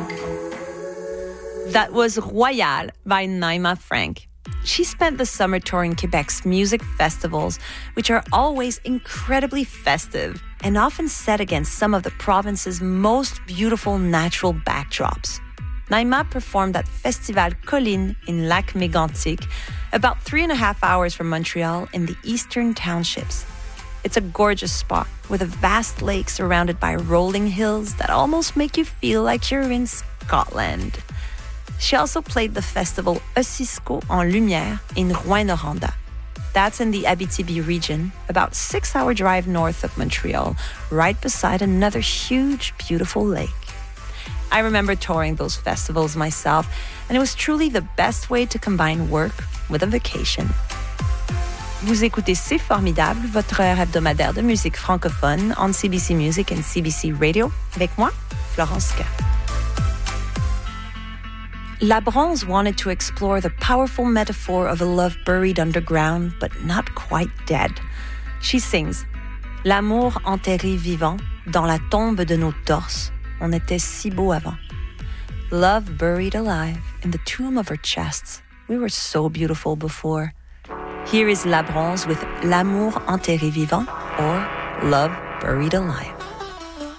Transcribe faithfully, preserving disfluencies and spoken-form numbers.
That was Royale by Naima Frank. She spent the summer touring Quebec's music festivals, which are always incredibly festive and often set against some of the province's most beautiful natural backdrops. Naima performed at Festival Colline in Lac-Mégantic, about three and a half hours from Montreal in the eastern townships. It's a gorgeous spot with a vast lake surrounded by rolling hills that almost make you feel like you're in Scotland. She also played the festival Ossisco en Lumière in Rouyn-Noranda. That's in the Abitibi region, about six-hour drive north of Montreal, right beside another huge, beautiful lake. I remember touring those festivals myself, and it was truly the best way to combine work with a vacation. Vous écoutez C'est Formidable, votre heure hebdomadaire de musique francophone on C B C Music and C B C Radio, avec moi, Florence K. La Bronze wanted to explore the powerful metaphor of a love buried underground, but not quite dead. She sings, L'amour enterré vivant, dans la tombe de nos torses, on était si beau avant. Love buried alive in the tomb of our chests, we were so beautiful before. Here is La Bronze with L'amour enterré vivant, or Love buried alive.